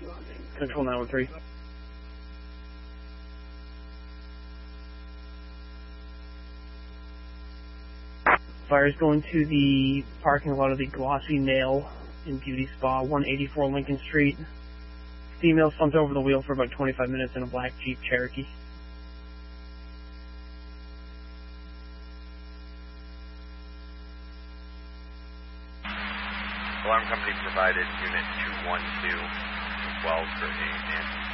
Control 913. Fire is going to the parking lot of the Glossy Nail in Beauty Spa, 184 Lincoln Street. Female slumped over the wheel for about 25 minutes in a black Jeep Cherokee. Alarm company provided unit 212 12 for a